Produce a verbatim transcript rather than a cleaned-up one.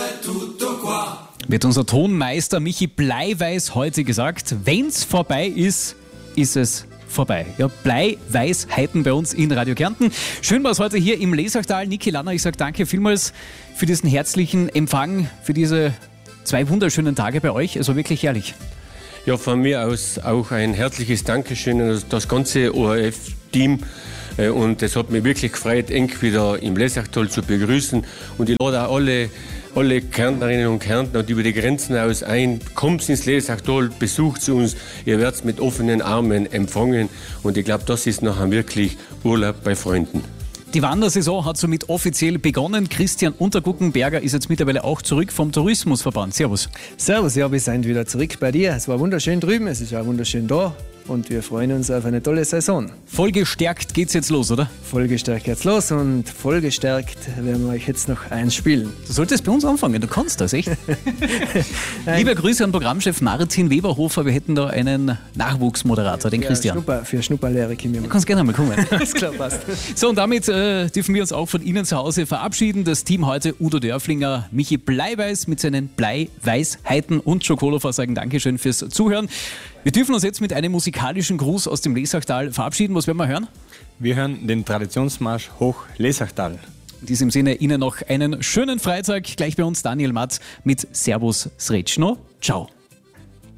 Wird unser Tonmeister Michi Bleiweiß heute gesagt, wenn's vorbei ist, ist es vorbei. Ja, Bleiweisheiten bei uns in Radio Kärnten. Schön war es heute hier im Lesachtal. Niki Lanner, ich sage danke vielmals für diesen herzlichen Empfang, für diese zwei wunderschönen Tage bei euch. Es war wirklich herrlich. Ja, von mir aus auch ein herzliches Dankeschön an das ganze O R F-Team. Und es hat mich wirklich gefreut, eng wieder im Lesachtal zu begrüßen. Und ich lade auch alle, alle Kärntnerinnen und Kärntner über die Grenzen aus ein. Kommt ins Lesachtal, besucht uns. Ihr werdet mit offenen Armen empfangen. Und ich glaube, das ist nachher wirklich Urlaub bei Freunden. Die Wandersaison hat somit offiziell begonnen. Christian Unterguckenberger ist jetzt mittlerweile auch zurück vom Tourismusverband. Servus. Servus, ja, wir sind wieder zurück bei dir. Es war wunderschön drüben, es ist auch wunderschön da und wir freuen uns auf eine tolle Saison. Voll gestärkt geht's jetzt los, oder? Voll gestärkt geht's los und voll gestärkt werden wir euch jetzt noch eins spielen. Du solltest bei uns anfangen, du kannst das, echt? Liebe Grüße an Programmchef Martin Weberhofer, wir hätten da einen Nachwuchsmoderator, den Ja, Christian. Schnupper, für Schnupperlehre kommen wir. Du kannst gerne mal kommen. Alles klar, passt. So, und damit äh, dürfen wir uns auch von Ihnen zu Hause verabschieden. Das Team heute, Udo Dörflinger, Michi Bleiweiß mit seinen Bleiweisheiten und Schokolofer sagen Dankeschön fürs Zuhören. Wir dürfen uns jetzt mit einem musikalischen Gruß aus dem Lesachtal verabschieden. Was werden wir hören? Wir hören den Traditionsmarsch Hoch Lesachtal. In diesem Sinne Ihnen noch einen schönen Freitag. Gleich bei uns Daniel Matt mit Servus Sretschno. Ciao.